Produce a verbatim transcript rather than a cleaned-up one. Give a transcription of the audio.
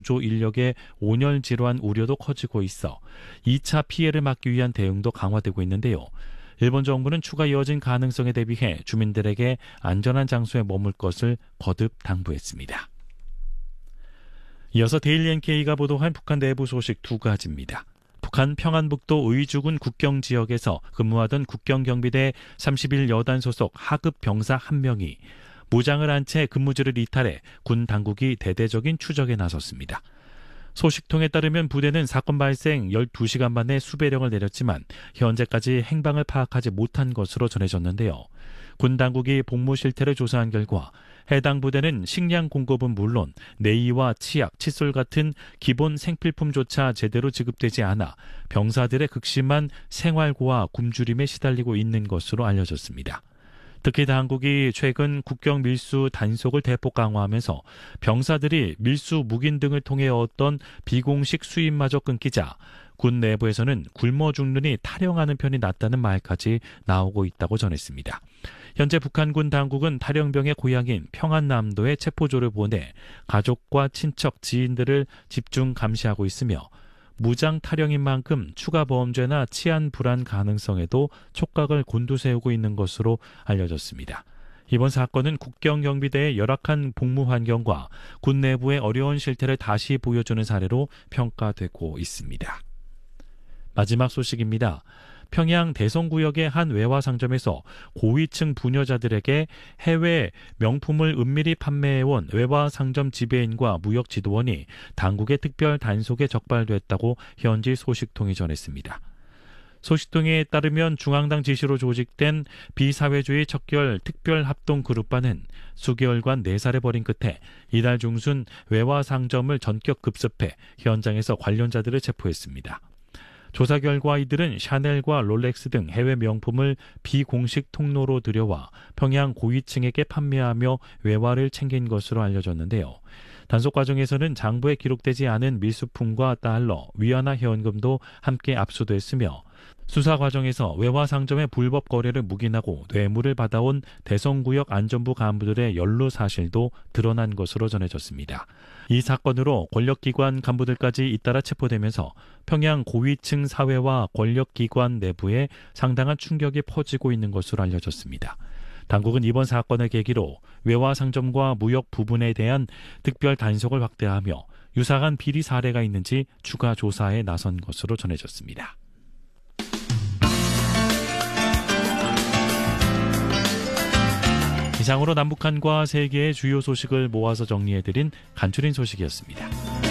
조 인력의 온열 질환 우려도 커지고 있어 이 차 피해를 막기 위한 대응도 강화되고 있는데요. 일본 정부는 추가 이어진 가능성에 대비해 주민들에게 안전한 장소에 머물 것을 거듭 당부했습니다. 이어서 데일리 엔케이가 보도한 북한 내부 소식 두 가지입니다. 북한 평안북도 의주군 국경 지역에서 근무하던 국경경비대 삼십일 여단 소속 하급 병사 한 명이 무장을 한 채 근무지를 이탈해 군 당국이 대대적인 추적에 나섰습니다. 소식통에 따르면 부대는 사건 발생 열두 시간 만에 수배령을 내렸지만 현재까지 행방을 파악하지 못한 것으로 전해졌는데요. 군 당국이 복무 실태를 조사한 결과 해당 부대는 식량 공급은 물론 내의와 치약, 칫솔 같은 기본 생필품조차 제대로 지급되지 않아 병사들의 극심한 생활고와 굶주림에 시달리고 있는 것으로 알려졌습니다. 특히 당국이 최근 국경 밀수 단속을 대폭 강화하면서 병사들이 밀수 묵인 등을 통해 얻던 비공식 수입마저 끊기자 군 내부에서는 굶어 죽느니 탈영하는 편이 낫다는 말까지 나오고 있다고 전했습니다. 현재 북한군 당국은 탈영병의 고향인 평안남도에 체포조를 보내 가족과 친척, 지인들을 집중 감시하고 있으며 무장 탈영인 만큼 추가 범죄나 치안 불안 가능성에도 촉각을 곤두세우고 있는 것으로 알려졌습니다. 이번 사건은 국경경비대의 열악한 복무 환경과 군 내부의 어려운 실태를 다시 보여주는 사례로 평가되고 있습니다. 마지막 소식입니다. 평양 대성구역의 한 외화 상점에서 고위층 부녀자들에게 해외 명품을 은밀히 판매해온 외화 상점 지배인과 무역 지도원이 당국의 특별 단속에 적발됐다고 현지 소식통이 전했습니다. 소식통에 따르면 중앙당 지시로 조직된 비사회주의 척결 특별합동그룹반은 수개월간 내살을 벌인 끝에 이달 중순 외화 상점을 전격 급습해 현장에서 관련자들을 체포했습니다. 조사 결과 이들은 샤넬과 롤렉스 등 해외 명품을 비공식 통로로 들여와 평양 고위층에게 판매하며 외화를 챙긴 것으로 알려졌는데요. 단속 과정에서는 장부에 기록되지 않은 밀수품과 달러, 위안화 현금도 함께 압수됐으며 수사 과정에서 외화 상점의 불법 거래를 묵인하고 뇌물을 받아온 대성구역 안전부 간부들의 연루 사실도 드러난 것으로 전해졌습니다. 이 사건으로 권력기관 간부들까지 잇따라 체포되면서 평양 고위층 사회와 권력기관 내부에 상당한 충격이 퍼지고 있는 것으로 알려졌습니다. 당국은 이번 사건을 계기로 외화 상점과 무역 부분에 대한 특별 단속을 확대하며 유사한 비리 사례가 있는지 추가 조사에 나선 것으로 전해졌습니다. 이상으로 남북한과 세계의 주요 소식을 모아서 정리해드린 간추린 소식이었습니다.